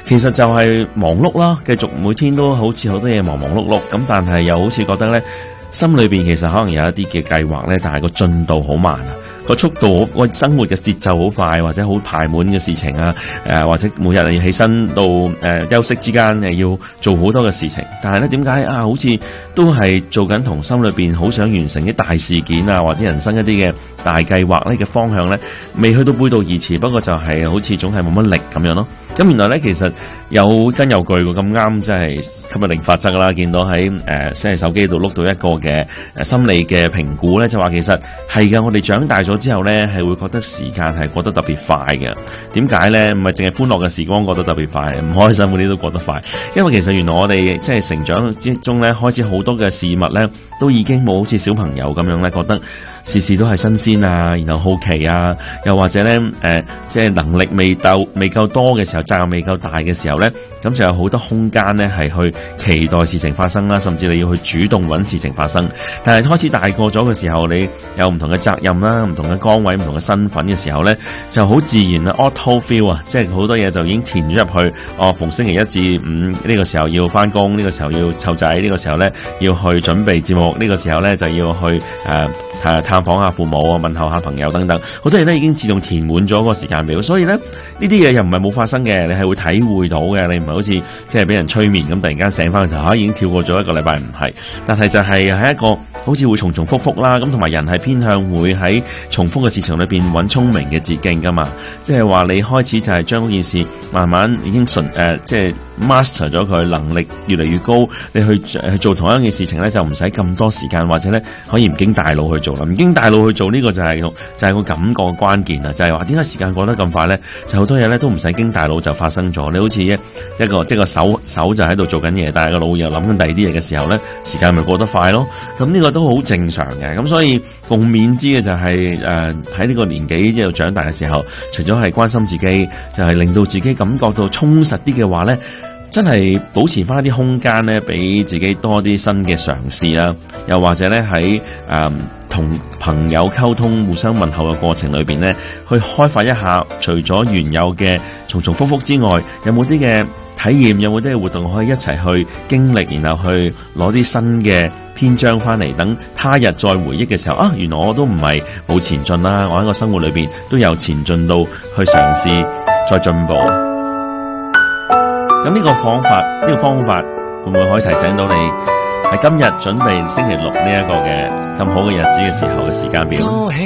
其實就係忙碌啦，繼續每天都好似好多嘢忙忙碌碌，咁但係又好似覺得咧，心裏邊其實可能有一啲嘅計劃咧，但係個進度好慢啊，個速度個生活嘅節奏好快，或者好排滿嘅事情啊，或者每日你起身到休息之間要做好多嘅事情，但係咧點解好似都係做緊同心裏邊好想完成啲大事件啊，或者人生一啲嘅大計劃咧嘅方向咧，未去到背道而馳，不過就係好似總係冇乜力咁樣咯。咁原來咧其實有根有據喎，咁啱即係吸引力法則啦。見到喺即係手機度碌到一個嘅心理嘅評估咧，就話其實係嘅，我哋長大咗之後咧係會覺得時間係過得特別快嘅。點解咧？唔係淨係歡樂嘅時光過得特別快，唔開心嗰啲都過得快。因為其實原來我哋即係成長之中咧，開始好多嘅事物咧，都已經冇好似小朋友咁樣咧，覺得事事都係新鮮啊，然後好奇啊，又或者咧即係能力未夠多嘅時候，責任未夠大嘅時候咧，咁就有好多空間咧係去期待事情發生啦，甚至你要去主動揾事情發生。但係開始大個咗嘅時候，你有唔同嘅責任啦，唔同嘅崗位，唔同嘅身份嘅時候咧，就好自然啦 auto feel 啊，即係好多嘢就已經填咗入去。逢星期一至五呢個時候要翻工，呢個時候要湊仔，呢個時候咧要去準備節目，呢個時候咧就要去探訪下父母啊，問候下朋友等等，好多嘢咧已經自動填滿咗個時間表。所以咧呢啲嘢又唔係冇發生嘅，你係會體會到嘅，你唔係好似即係俾人催眠咁突然間醒翻嘅時候已經跳過咗一個禮拜，唔係。但係就係喺一個好似會重重複複啦，咁同埋人係偏向會喺重複嘅事情裏邊揾聰明嘅捷徑噶嘛，即係話你開始就係將嗰件事慢慢已經即係 master 咗佢，能力越嚟越高，你去做同一件事情咧就唔使咁多時間，或者咧可以唔經大腦去做啦。唔經大腦去做呢個就係個感覺嘅關鍵啊，就係話點解時間過得咁快咧？就好多嘢咧都唔使經大腦就發生咗。你好似即係個手就喺度做緊嘢，但係個腦又諗緊第二啲嘢嘅時候咧，時間咪過得快咯。咁呢個都好正常嘅。咁所以共勉之嘅就係喺呢個年紀一路長大嘅時候，除咗係關心自己，就係令到自己感覺到充實啲嘅話咧，真係保持翻啲空間咧，俾自己多啲新嘅嘗試啦。又或者咧喺同朋友溝通、互相問候嘅過程裏邊咧，去開發一下，除咗原有嘅重重複複之外，有冇啲嘅體驗，有冇啲嘅活動可以一齊去經歷，然後去攞啲新嘅篇章翻嚟，等他日再回憶嘅時候，原來我都唔係冇前進啦，我喺個生活裏邊都有前進到去嘗試再進步。咁呢個方法會唔會可以提醒到你喺今日準備星期六呢一個嘅咁好嘅日子嘅時候嘅時間表？